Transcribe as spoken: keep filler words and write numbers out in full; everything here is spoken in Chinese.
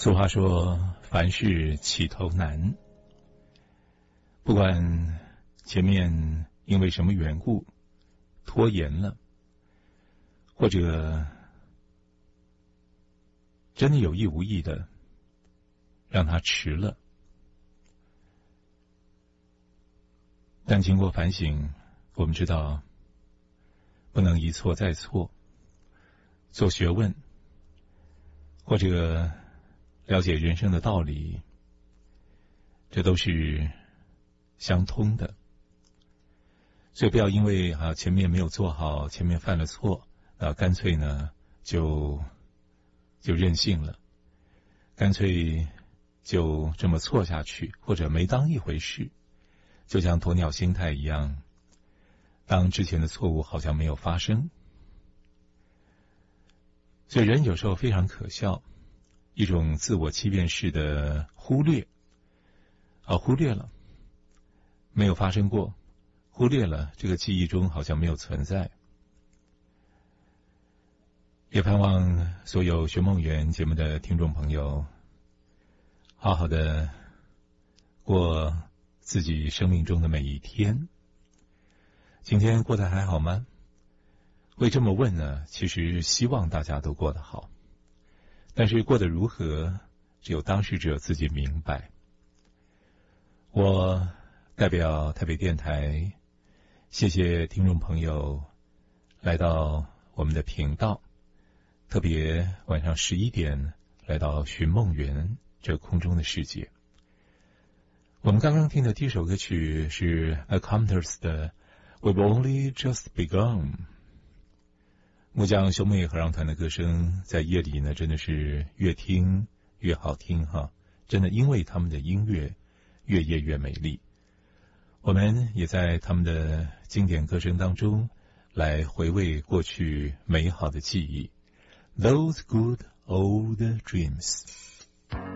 俗话说，凡事起头难。不管前面因为什么缘故拖延了，或者真的有意无意的让它迟了，但经过反省，我们知道不能一错再错，做学问或者了解人生的道理，这都是相通的。所以不要因为啊前面没有做好，前面犯了错，啊干脆呢就就任性了，干脆就这么错下去，或者没当一回事，就像鸵鸟心态一样，当之前的错误好像没有发生。所以人有时候非常可笑，一种自我欺骗式的忽略，啊，忽略了，没有发生过，忽略了，这个记忆中好像没有存在。也盼望所有学梦园节目的听众朋友，好好的过自己生命中的每一天。今天过得还好吗？会这么问呢，其实希望大家都过得好，但是过得如何，只有当事者自己明白。我代表台北电台，谢谢听众朋友来到我们的频道，特别晚上十一点来到寻梦园这空中的世界。我们刚刚听的第一首歌曲是 Accompters 的 We've Only Just Begun。木匠兄妹合唱团的歌声在夜里呢，真的是越听越好听哈！真的，因为他们的音乐越夜越美丽。我们也在他们的经典歌声当中来回味过去美好的记忆。Those good old dreams。